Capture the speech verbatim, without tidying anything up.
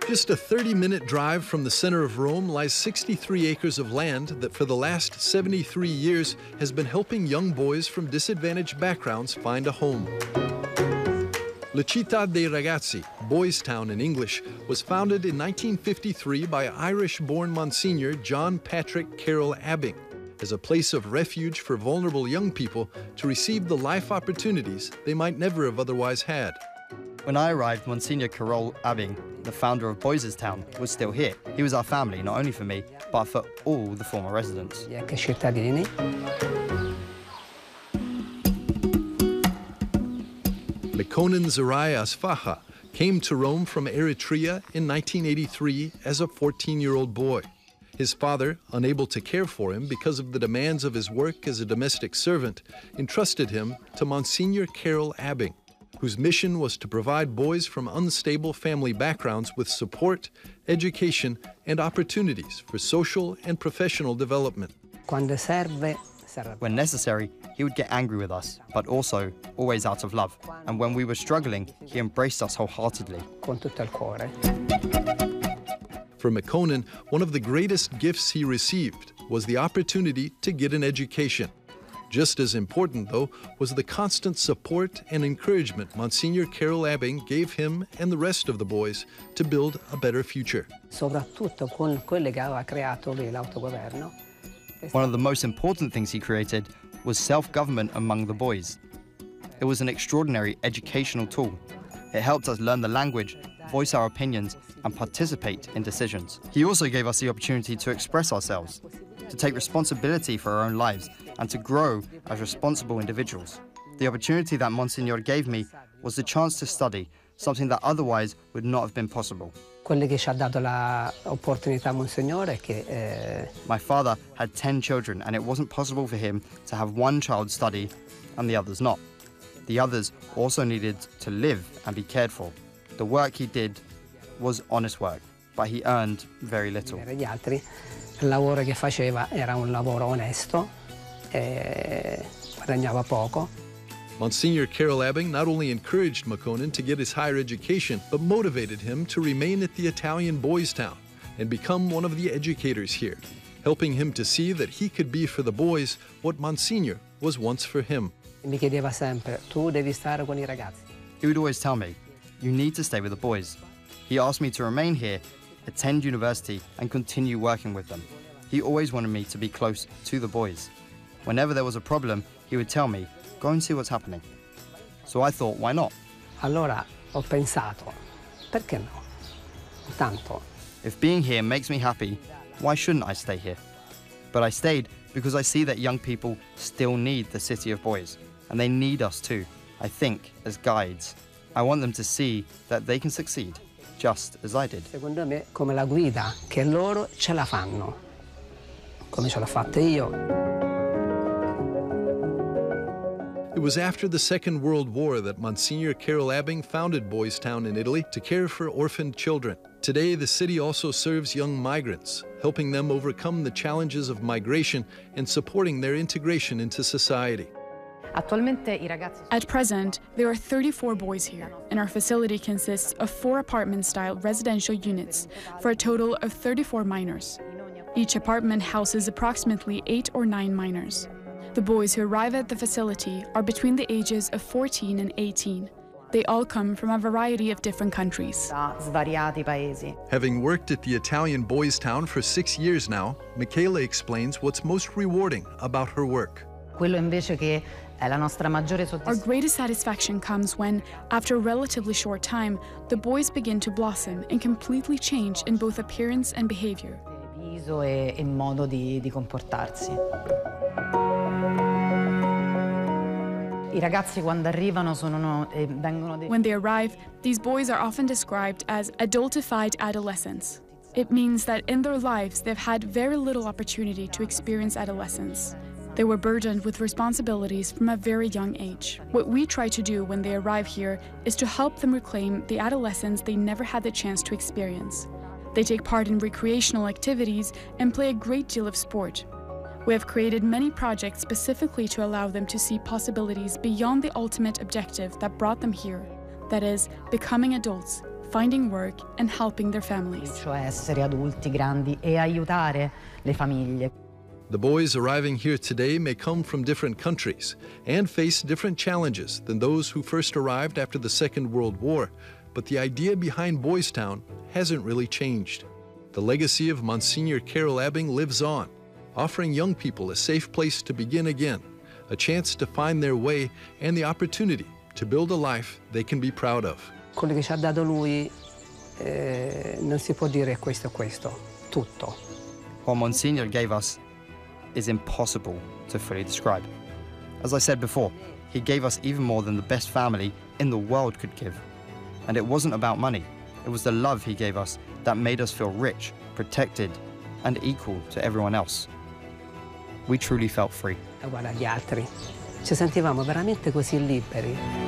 Just a thirty-minute drive from the center of Rome lies sixty-three acres of land that for the last seventy-three years has been helping young boys from disadvantaged backgrounds find a home. La Città dei Ragazzi, Boys Town in English, was founded in nineteen fifty-three by Irish-born Monsignor John Patrick Carroll Abbing as a place of refuge for vulnerable young people to receive the life opportunities they might never have otherwise had. When I arrived, Monsignor Carroll Abbing, the founder of Boys Town, was still here. He was our family, not only for me, but for all the former residents. Mekonnen Zerai Asfaha came to Rome from Eritrea in nineteen eighty-three as a fourteen-year-old boy. His father, unable to care for him because of the demands of his work as a domestic servant, entrusted him to Monsignor Carroll Abbing, whose mission was to provide boys from unstable family backgrounds with support, education, and opportunities for social and professional development. When necessary, he would get angry with us, but also always out of love. And when we were struggling, he embraced us wholeheartedly. For Mekonnen, one of the greatest gifts he received was the opportunity to get an education. Just as important, though, was the constant support and encouragement Monsignor Carroll Abbing gave him and the rest of the boys to build a better future. One of the most important things he created was self-government among the boys. It was an extraordinary educational tool. It helped us learn the language, voice our opinions, and participate in decisions. He also gave us the opportunity to express ourselves, to take responsibility for our own lives, and to grow as responsible individuals. The opportunity that Monsignor gave me was the chance to study, something that otherwise would not have been possible. My father had ten children, and it wasn't possible for him to have one child study and the others not. The others also needed to live and be cared for. The work he did was honest work, but he earned very little. Il lavoro che faceva era un lavoro onesto, e guadagnava poco. Monsignor Carroll Abbing not only encouraged Mekonnen to get his higher education, but motivated him to remain at the Italian Boys Town and become one of the educators here, helping him to see that he could be for the boys what Monsignor was once for him. Mi chiedeva sempre, tu devi stare con I ragazzi. He would always tell me, you need to stay with the boys. He asked me to remain here, attend university, and continue working with them. He always wanted me to be close to the boys. Whenever there was a problem, he would tell me, go and see what's happening. So I thought, why not? Allora ho pensato, perché no? Tanto. If being here makes me happy, why shouldn't I stay here? But I stayed because I see that young people still need the City of Boys, and they need us too, I think, as guides. I want them to see that they can succeed, just as I did. Secondo me, come la guida, che loro ce la fanno, come ce l'ho fatta io. It was after the Second World War that Monsignor Carroll Abbing founded Boys Town in Italy to care for orphaned children. Today, the city also serves young migrants, helping them overcome the challenges of migration and supporting their integration into society. At present, there are thirty-four boys here, and our facility consists of four apartment-style residential units for a total of thirty-four minors. Each apartment houses approximately eight or nine minors. The boys who arrive at the facility are between the ages of fourteen and eighteen. They all come from a variety of different countries. Having worked at the Italian Boys Town for six years now, Michela explains what's most rewarding about her work. Our greatest satisfaction comes when, after a relatively short time, the boys begin to blossom and completely change in both appearance and behavior. When they arrive, these boys are often described as adultified adolescents. It means that in their lives they've had very little opportunity to experience adolescence. They were burdened with responsibilities from a very young age. What we try to do when they arrive here is to help them reclaim the adolescence they never had the chance to experience. They take part in recreational activities and play a great deal of sport. We have created many projects specifically to allow them to see possibilities beyond the ultimate objective that brought them here, that is, becoming adults, finding work, and helping their families. Cioè essere adulti, grandi e aiutare le famiglie. The boys arriving here today may come from different countries and face different challenges than those who first arrived after the Second World War, but the idea behind Boys Town hasn't really changed. The legacy of Monsignor Carol Abing lives on, offering young people a safe place to begin again, a chance to find their way, and the opportunity to build a life they can be proud of. Quello che ci ha dato lui eh, non si può dire questo o questo, tutto. What Monsignor gave us is impossible to fully describe. As I said before, he gave us even more than the best family in the world could give. And it wasn't about money. It was the love he gave us that made us feel rich, protected, and equal to everyone else. We truly felt free. Uguale agli altri. Ci sentivamo veramente così liberi.